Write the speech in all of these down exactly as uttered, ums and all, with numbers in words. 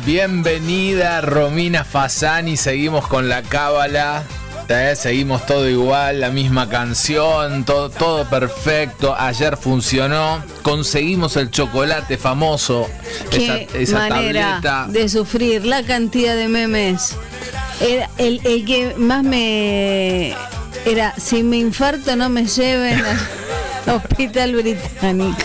Bienvenida Romina Fasani, seguimos con la cábala, ¿eh? Seguimos todo igual, la misma canción, todo, todo perfecto. Ayer funcionó, conseguimos el chocolate famoso. Qué esa, esa manera tableta de sufrir, la cantidad de memes. Era el, el que más me... Era, si me infarto no me lleven al hospital británico.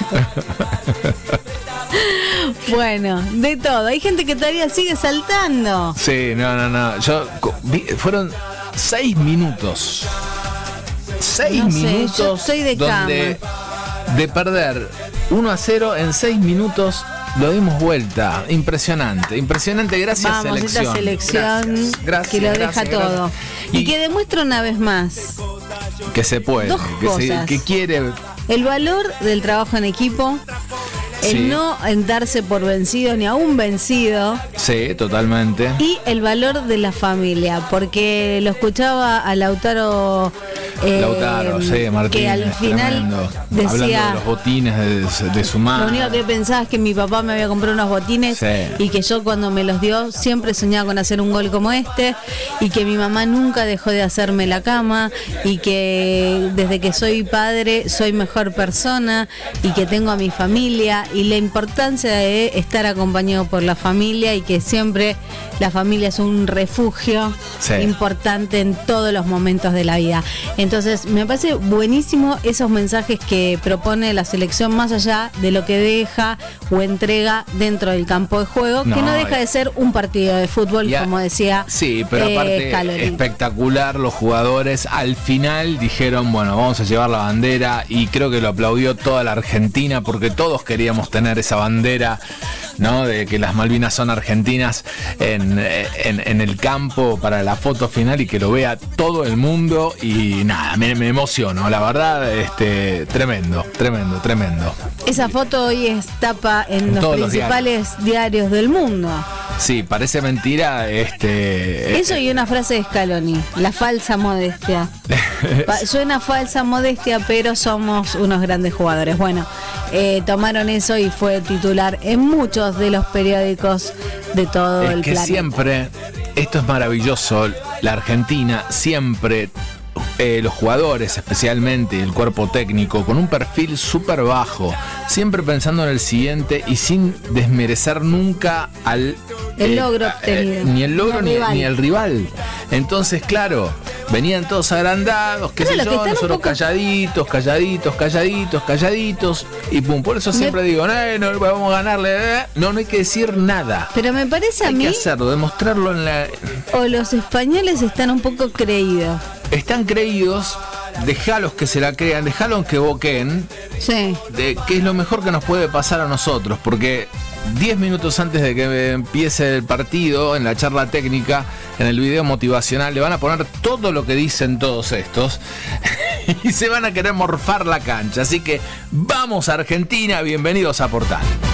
Bueno, de todo. Hay gente que todavía sigue saltando. Sí, no, no, no. Yo vi, fueron seis minutos. Seis No sé, minutos. yo soy de donde de perder uno a cero en seis minutos lo dimos vuelta. Impresionante, impresionante. Gracias, Vamos, selección. esta selección Gracias, gracias, que lo gracias, deja gracias. todo. Y, Y que demuestra una vez más que se puede, dos que, se, cosas. que quiere. el valor del trabajo en equipo, el Sí. no darse por vencido ni aún vencido, Sí, totalmente. y el valor de la familia, porque lo escuchaba a Lautaro, eh, Lautaro, sí, Martínez, que al final tremendo. decía, Hablando de los botines de, de su lo madre. único que pensaba es que mi papá me había comprado unos botines, Sí. y que yo cuando me los dio siempre soñaba con hacer un gol como este, y que mi mamá nunca dejó de hacerme la cama, y que desde que soy padre soy mejor persona, y que tengo a mi familia, y la importancia de estar acompañado por la familia, y que siempre la familia es un refugio Sí. importante en todos los momentos de la vida. Entonces me parece buenísimo esos mensajes que propone la selección, más allá de lo que deja o entrega dentro del campo de juego, No, que no deja de ser un partido de fútbol, Ya- como decía. Sí, pero eh, aparte Scaloni. espectacular, los jugadores al final dijeron, bueno, vamos a llevar la bandera, y creo que lo aplaudió toda la Argentina, porque todos queríamos tener esa bandera, ¿no? De que las Malvinas son argentinas en, en, en el campo para la foto final, y que lo vea todo el mundo. Y nada, me, me emociono, la verdad, este, tremendo, tremendo, tremendo. Esa foto hoy es tapa en En los todos los principales diarios del mundo. Sí, parece mentira, este. Eso y una frase de Scaloni, la falsa modestia. Pa- Suena falsa modestia, pero somos unos grandes jugadores. Bueno, eh, tomaron eso y fue titular en muchos de los periódicos de todo Es el que planeta. siempre, esto es maravilloso, la Argentina siempre, eh, los jugadores especialmente, el cuerpo técnico, con un perfil súper bajo, siempre pensando en el siguiente y sin desmerecer nunca al... El logro obtenido. ni el logro Ni ni, el rival. ni el rival. Entonces, claro, venían todos agrandados, qué Claro, sé que yo, están un nosotros poco- calladitos, calladitos, calladitos, calladitos, y pum, por eso siempre digo, eh, no vamos a ganarle, eh". no, no hay que decir nada. Pero me parece a Hay mí, que hacerlo, demostrarlo en la... o los españoles están un poco creídos. Están creídos, dejalos que se la crean, dejalos que boquen, Sí. de qué es lo mejor que nos puede pasar a nosotros, porque diez minutos antes de que empiece el partido, en la charla técnica, en el video motivacional, le van a poner todo lo que dicen todos estos y se van a querer morfar la cancha. Así que vamos a Argentina, bienvenidos a Portal.